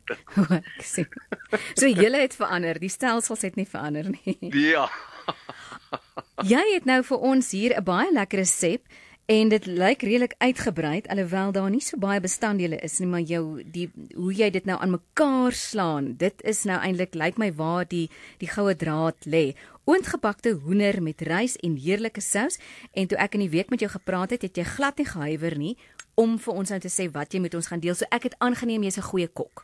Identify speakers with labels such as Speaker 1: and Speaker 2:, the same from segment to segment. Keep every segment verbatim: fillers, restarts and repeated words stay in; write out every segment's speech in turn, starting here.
Speaker 1: regtig.
Speaker 2: O, ek sien. So julle het verander, die stelsels het nie verander nie.
Speaker 1: Ja.
Speaker 2: Jy het nou vir ons hier 'n baie lekker resep en dit lyk redelik uitgebrei, alhoewel daar nie so baie bestanddele is nie, maar jou die hoe jy dit nou aan mekaar slaan, dit is nou eintlik lyk my waar die die goue draad lê. Oondgebakte hoender met rys en heerlike sous, en toe ek in die week met jou gepraat het, het jy glad nie gehuiwer nie om vir ons nou te sê wat jy met ons gaan deel. So ek het aangeneem jy's 'n goeie kok.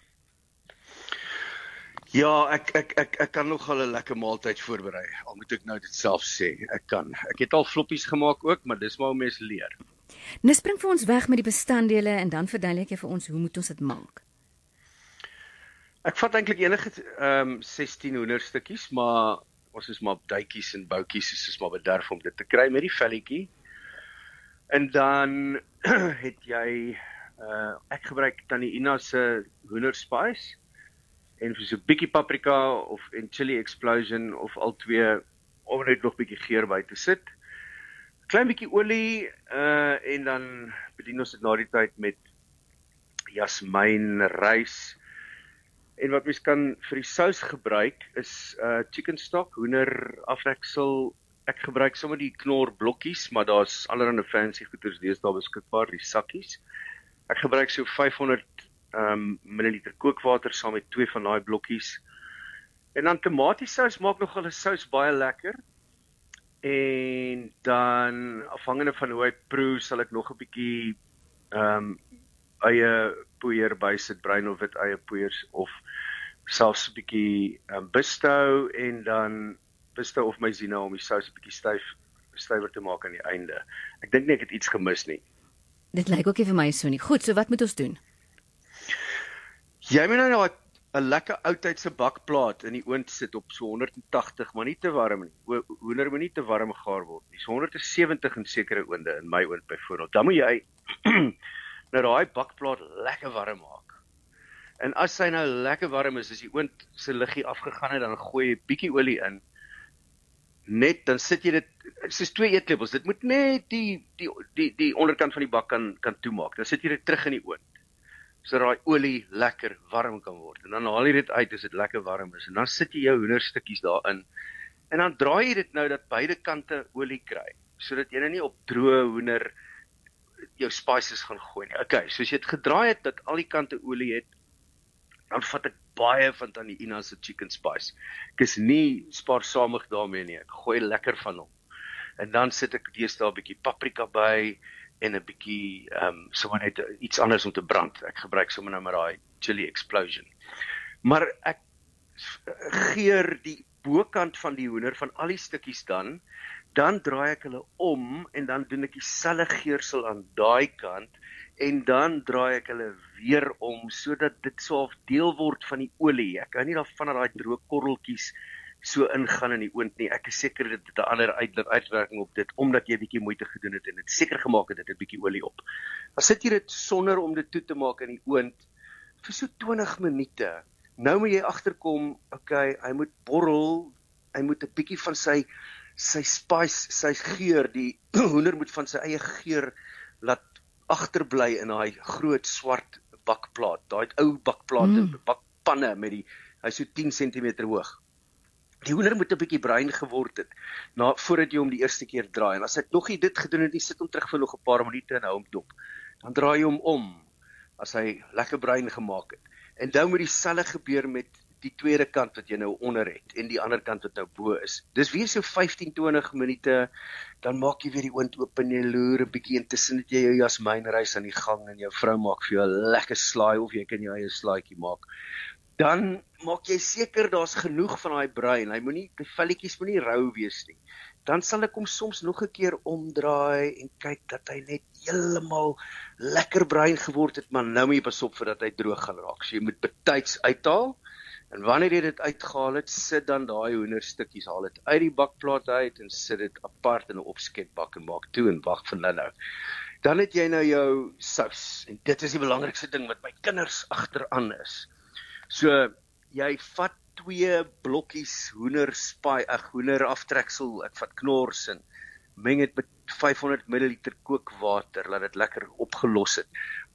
Speaker 1: Ja, ek ek ek ek kan nogal 'n lekker maaltyd voorberei. Al moet ek nou dit self sê, ek kan. Ek het al floppies gemaak ook, maar dis maar hoe mens leer.
Speaker 2: Nou spring vir ons weg met die bestanddele en dan verduidelik jy vir ons hoe moet ons dit maak.
Speaker 1: Ek vat eintlik enige ehm um, sestien hoenderstukkies, maar ons is maar duitjies en boutjies, soos is maar bederf om dit te kry met die velletjie. En dan het jy uh ek gebruik Tannie Ina se hoenderspice en vir so 'n bietjie paprika of en chili explosion of al twee om net nog 'n bietjie geur by te sit. Klein bietjie olie uh en dan bedien ons dit na die tyd met jasmyn, rys. En wat mens kan vir die sous gebruik is uh chicken stock, hoender aftreksel. Ek gebruik sommer die knor blokkies, maar daar's allerlei fancy goeders deesdae beskikbaar, die sakkies. Ek gebruik so vyfhonderd um, milliliter kookwater saam met twee van daai blokkies. En dan tomatiesous maak nogal 'n sous baie lekker. En dan afhangende van hoe hy proe, sal ek nog 'n bietjie um, eie poeier bysit, bruin of wit eie poeiers of selfs 'n bietjie um, bisto en dan bisto of maizena om die sous 'n bietjie styf stywer te maak aan die einde. Ek dink nie ek het iets gemis nie.
Speaker 2: Dit lyk ook nie vir my so nie. Goed, so wat moet ons doen?
Speaker 1: Jy moet nou 'n lekker oudtydse bakplaat in die oond sit op so honderd tagtig, maar nie te warm nie. O, hoender moet nie te warm gegaar word nie. So honderd sewentig in sekere oonde in my oond byvoorbeeld. Dan moet jy nou daai bakplaat lekker warm maak. En as hy nou lekker warm is, as die oond se liggie afgegaan het, dan gooi jy 'n bietjie olie in. Net dan sit jy dit soos twee eetlepels. Dit moet net die die die die onderkant van die bak kan kan toemaak. Dan sit jy dit terug in die oond. So daai olie lekker warm kan word. En dan haal jy dit uit as dit lekker warm is. En dan sit jy jou hoenderstukkies daarin. En dan draai jy dit nou dat beide kante olie kry, sodat jy nou nie op droë hoender jou spices gaan gooi nie. Okay, so as jy dit gedraai het dat al die kante olie het, dan vat ek baie van Tannie Ina se chicken spice. Ek is nie spaarsamig daarmee nie. Ek gooi lekker van hom. En dan sit ek deesdae 'n bietjie paprika by en 'n bietjie ehm um, sommer net iets anders om te brand. Ek gebruik sommer nou maar daai chili explosion. Maar ek geur die bokant van die hoender van al die stukkies dan, dan draai ek hulle om en dan doen ek dieselfde geursel aan daai kant en dan draai ek hulle weer om sodat dit so deel word van die olie. Ek hou nie daarvan dat daai droë korreltjies so ingaan in die oond nie. Ek is seker dit het 'n ander uitwerking op dit omdat jy 'n bietjie moeite gedoen het en dit seker gemaak het dit het 'n bietjie olie op. Dan sit jy dit sonder om dit toe te maak in die oond vir so twintig minute. Nou moet jy agterkom, okay, hy moet borrel, hy moet 'n bietjie van sy sy spice, sy geur, die hoender moet van sy eie geur laat agterbly in daai groot swart bakplaat, daai ou bakplate, mm. bakpanne met die, hy is so tien sentimeter hoog. Die hoender moet 'n bietjie bruin geword het, na, voordat jy hom die eerste keer draai, en as hy nog nie dit gedoen het, nie sit hom terug vir nog 'n paar minute en hou hom dop, dan draai jy hom om, as hy lekker bruin gemaak het, en dan moet dieselfde gebeur met die tweede kant wat jy nou onder het, en die ander kant wat nou bo is. Dis weer so vyftien twintig minute, dan maak jy weer die oond oop en jy loer 'n bietjie, intussen het jy jou jasmynrys aan die gang, en jou vrou maak vir jou 'n lekker slaai, of jy kan jou eie slaaitjie maak. Dan maak jy seker daar's genoeg van daai bruin, hy moenie, die velletjies moenie rou wees nie. Dan sal ek hom soms nog 'n keer omdraai en kyk dat hy net heeltemal lekker bruin geword het, maar nou moet jy pas op vir dat hy droog gaan raak. So jy moet betyds uithaal, en wanneer jy dit uitgehaal het, sit dan daai hoenderstukkies, haal dit uit die bakplaat uit en sit dit apart in 'n opsketbak en maak toe en wag vir nou. Dan het jy nou jou sous, en dit is die belangrikste ding wat my kinders agteraan is. So, jy vat twee blokkies hoender spy, ag hoender aftreksel, ek vat knors en meng dit met vyfhonderd milliliter kookwater, laat dit lekker opgelos het.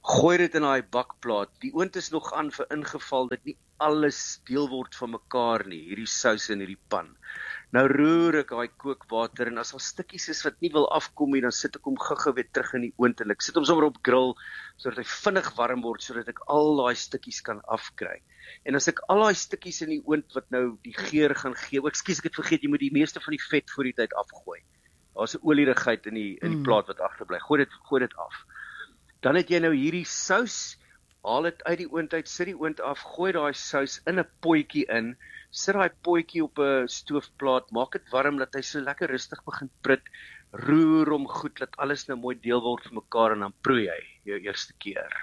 Speaker 1: Gooi dit in daai bakplaat. Die oond is nog aan vir ingeval dat nie alles deel word van mekaar nie, hierdie sous in hierdie pan. Nou roer ek daai kookwater en as daar stukkies is wat nie wil afkom nie, dan sit ek hom gou-gou weer terug in die oond en ek sit hom sommer op grill sodat hy vinnig warm word sodat ek al daai stukkies kan afkry. En as ek al daai stukkies in die oond wat nou die geur gaan gee, ek skus ek het vergeet jy moet die meeste van die vet voor die tyd afgooi. Daar's 'n olierigheid in die in die plaat wat agterbly. Gooi dit gooi dit af. Dan het jy nou hierdie sous, haal dit uit die oond uit, sit die oond af, gooi daai sous in 'n potjie in, sit daai potjie op 'n stoofplaat, maak dit warm dat hy so lekker rustig begin prit, roer hom goed dat alles nou mooi deel word vir mekaar en dan proe jy jou eerste keer.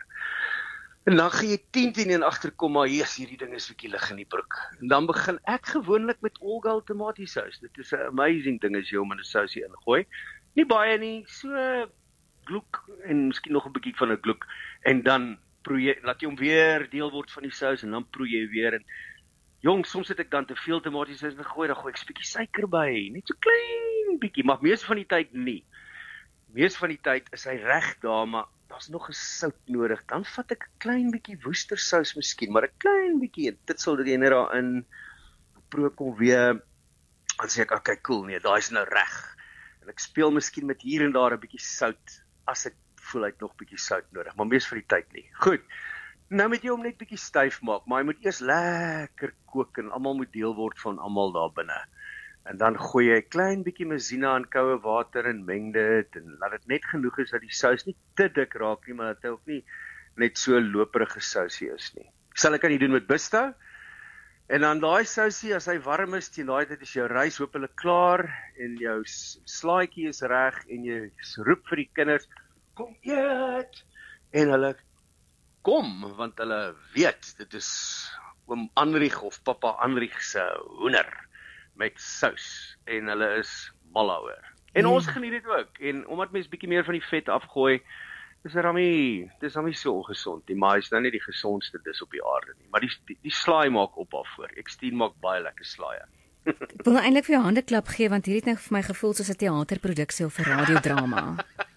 Speaker 1: En dan gaan jy tien teen een agterkom, maar yes, hierdie ding is bietjie lig in die broek. En dan begin ek gewoonlik met Allgäu tomatiesous. Dit is 'n amazing ding as jy hom in 'n sousie ingooi. Nie baie nie, so gloek en miskien nog 'n bietjie van 'n gloek en dan proe jy, laat jy hom weer deel word van die sous en dan proe jy weer en jong, soms het ek dan te veel tomatiesous gegooi, dan gooi ek 'n bietjie suiker by, net so klein bietjie, maar meeste van die tyd nie. Meeste van die tyd is hy reg daar, maar daar's nog 'n sout nodig. Dan vat ek 'n klein bietjie woestersous miskien, maar 'n klein bietjie en dit sal jy net daarin proe kom weer. Dan sê ek, okay, cool, nee, daai is nou reg. En ek speel miskien met hier en daar 'n bietjie sout as ek voel hy het nog bietjie sout nodig, maar mees van die tyd nie. Goed. Nou moet jy hom net bietjie styf maak, maar hy moet eers lekker kook en almal moet deel word van almal daar binne. En dan gooi jy 'n klein bietjie masina in koue water en meng dit en laat dit net genoeg is dat die sous nie te dik raak nie, maar dat hy ook nie net so loperige sousie is nie. Sal ek kan jy doen met bisto? En dan daai sousie, as hy warm is, teen daai tyd is jou rys hopelik klaar en jou slaaitjie is reg en jy roep vir die kinders, kom eet! En hulle kom, want hulle weet, dit is oom Anrich of papa Anrich se hoender met sous en hulle is mal daaroor. En mm. ons geniet dit ook. En omdat mens bietjie meer van die vet afgooi, dis ramie, dis ramie so ongesond. Die maar is nou nie die gesondste dis op die aarde nie, maar die die, die slaai maak op daarvoor. Ek stien maak baie lekker slaaie.
Speaker 2: Ek wil nou eintlik vir jou hande klap gee want hierdie het nou vir my gevoel soos 'n teaterproduksie of 'n radiodrama.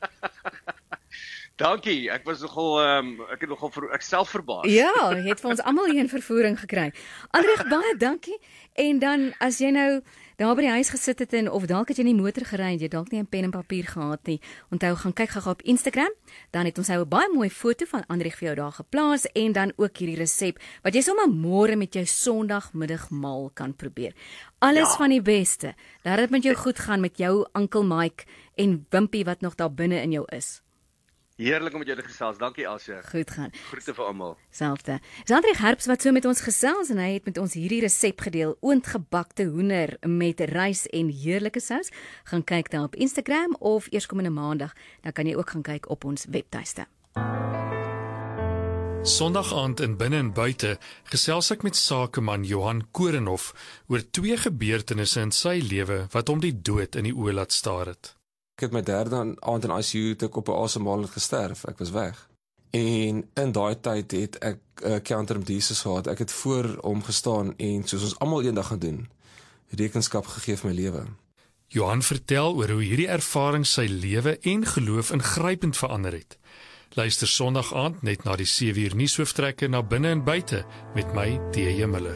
Speaker 1: Dankie, ek was nogal um, ek het nogal ver, ek self verbaas.
Speaker 2: Ja, jy het vir ons almal hier in vervoering gekry. Anrich, baie dankie. En dan as jy nou daar by die huis gesit het en of dalk het jy in die motor gery en jy dalk nie 'n pen en papier gehad nie, onthou gaan kyk gou op Instagram, dan het ons nou 'n baie mooi foto van Anrich vir jou daar geplaas en dan ook hierdie resep wat jy sommer môre met jou Sondagmiddagmaal kan probeer. Alles ja. Van die beste. Laat dit met jou goed gaan met jou Uncle Mike en Wimpie wat nog daar binne in jou is.
Speaker 1: Heerlik om met jou te gesels. Dankie Elsje.
Speaker 2: Goed gaan.
Speaker 1: Groete vir almal.
Speaker 2: Selfde. Dis Anrich Herbst wat so met ons gesels en hy het met ons hierdie resep gedeel, oondgebakte hoender met rys en heerlike sous. Gaan kyk daar op Instagram of eerskomende Maandag, dan kan jy ook gaan kyk op ons webtuiste.
Speaker 3: Sondag aand in Binne en Buite gesels ek met sakeman Johan Korenhof oor twee gebeurtenisse in sy lewe wat hom die dood in die oë laat staar het.
Speaker 4: Ek het my derde aand in I C U toe ek op 'n asemhaling gesterf. Ek was weg. En in daai tyd het ek 'n uh, counter-Jesus gehad. Ek het voor hom gestaan en soos ons almal eendag gaan doen, rekenskap gegee vir my lewe.
Speaker 3: Johan vertel oor hoe hierdie ervaring sy lewe en geloof ingrypend verander het. Luister Sondag aand net na die sewe uur nuushooftrekke na Binne en Buite met my T J Miller.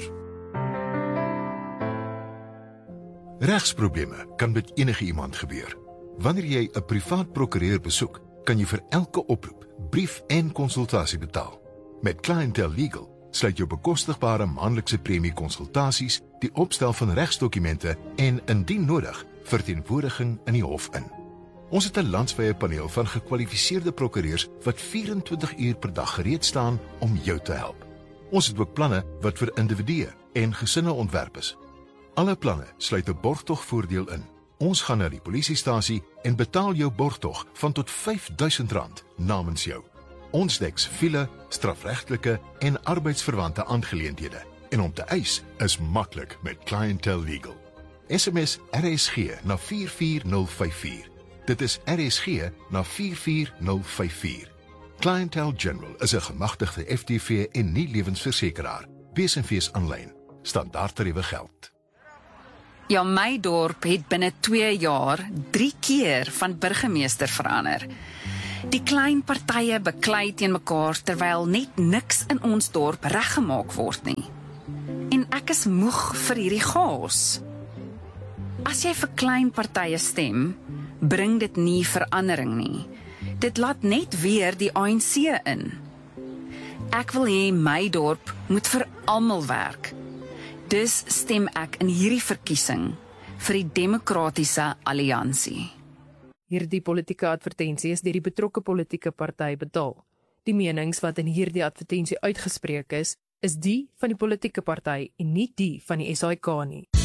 Speaker 5: Regsprobleme kan met enige iemand gebeur. Wanneer jy 'n privaat prokureur besoek, kan jy vir elke oproep, brief en konsultasie betaal. Met Clientele Legal sluit jou bekostigbare maandelikse premie konsultasies, die opstel van regsdokumente en indien nodig, verteenwoordiging in die hof in. Ons het 'n landwyse paneel van gekwalifiseerde prokureurs wat vyf en twintig uur per dag gereed staan om jou te help. Ons het ook planne wat vir individue en gesinne ontwerp is. Alle planne sluit 'n borgtogvoordeel in. Ons gaan na die polisiestasie en betaal jou borgtog van tot vyf duisend rand namens jou. Ons dek siviele, strafregtelike en arbeidsverwante aangeleenthede. En om te eis is maklik met Clientele Legal. S M S R S G na vier vier nul vyf vier. Dit is R S G na vier vier nul vyf vier. Clientele General is 'n gemagtigde F T V en nie lewensversekeraar. Wees en wees aanlyn. Standaardtariewe geld.
Speaker 6: Ja, my dorp het binne twee jaar drie keer van burgemeester verander. Die klein partye beklei teen mekaar terwyl net niks in ons dorp reggemaak word nie. En ek is moeg vir hierdie chaos. As jy vir klein partye stem, bring dit nie verandering nie. Dit laat net weer die A N C in. Ek wil hê my dorp moet vir almal werk. Dus stem ek in hierdie verkiesing vir die Demokratiese Alliansie.
Speaker 7: Hierdie politieke advertensie is deur die betrokke politieke party betaal. Die menings wat in hierdie advertensie uitgespreek is, is die van die politieke party en nie die van die S A I K nie.